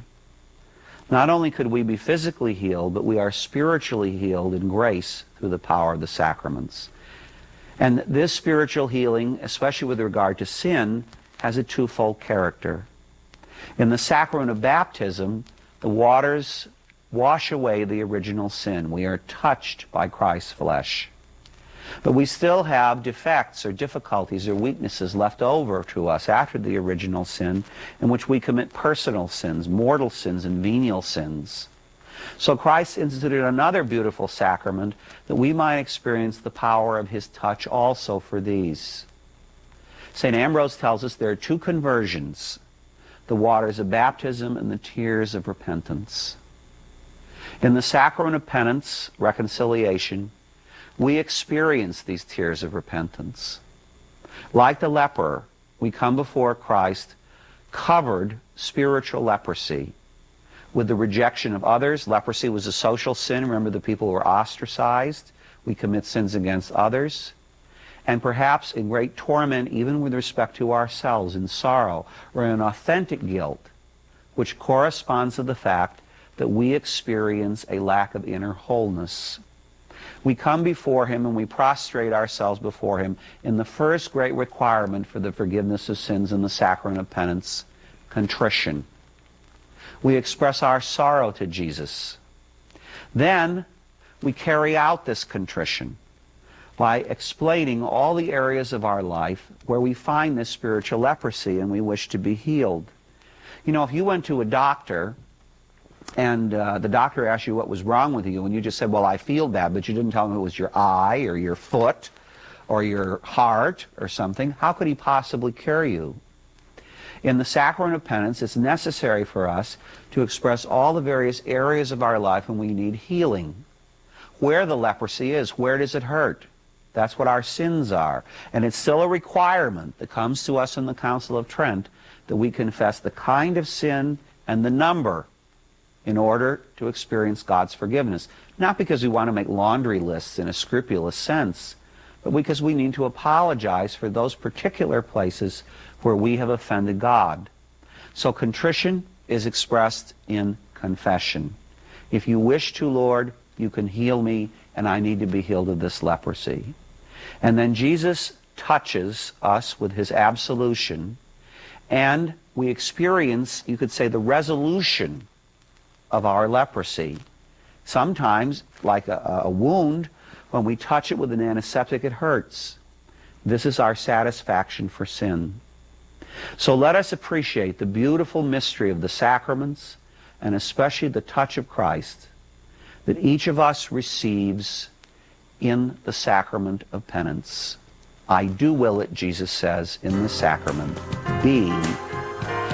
Not only could we be physically healed, but we are spiritually healed in grace through the power of the sacraments. And this spiritual healing, especially with regard to sin, has a twofold character. In the sacrament of baptism, the waters wash away the original sin. We are touched by Christ's flesh. But we still have defects or difficulties or weaknesses left over to us after the original sin, in which we commit personal sins, mortal sins, and venial sins. So Christ instituted another beautiful sacrament that we might experience the power of his touch also for these. Saint Ambrose tells us there are two conversions, the waters of baptism and the tears of repentance. In the sacrament of penance, reconciliation, we experience these tears of repentance. Like the leper, we come before Christ covered spiritual leprosy with the rejection of others. Leprosy was a social sin. Remember, the people were ostracized. We commit sins against others. And perhaps in great torment, even with respect to ourselves, in sorrow, or in authentic guilt, which corresponds to the fact that we experience a lack of inner wholeness. We come before him and we prostrate ourselves before him in the first great requirement for the forgiveness of sins in the sacrament of penance, contrition. We express our sorrow to Jesus. Then we carry out this contrition by explaining all the areas of our life where we find this spiritual leprosy and we wish to be healed. You know, if you went to a doctor and uh, the doctor asked you what was wrong with you, and you just said, well, I feel bad, but you didn't tell him it was your eye or your foot or your heart or something, how could he possibly cure you? In the sacrament of penance, it's necessary for us to express all the various areas of our life when we need healing. Where the leprosy is, where does it hurt? That's what our sins are. And it's still a requirement that comes to us in the Council of Trent that we confess the kind of sin and the number in order to experience God's forgiveness. Not because we want to make laundry lists in a scrupulous sense, but because we need to apologize for those particular places where we have offended God. So contrition is expressed in confession. If you wish to, Lord, you can heal me, and I need to be healed of this leprosy. And then Jesus touches us with his absolution, and we experience, you could say, the resolution of our leprosy. Sometimes, like a, a wound, when we touch it with an antiseptic, it hurts. This is our satisfaction for sin. So let us appreciate the beautiful mystery of the sacraments, and especially the touch of Christ that each of us receives in the sacrament of penance. I do will it, Jesus says, in the sacrament. Be